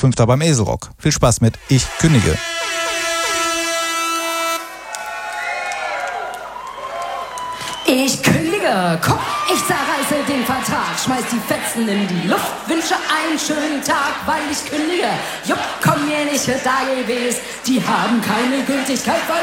Fünfter beim Eselrock. Viel Spaß mit Ich kündige. Ich kündige, komm, ich zerreiße den Vertrag, schmeiß die Fetzen in die Luft, wünsche einen schönen Tag, weil ich kündige. Jupp, komm mir nicht mit AGBs, die haben keine Gültigkeit, weil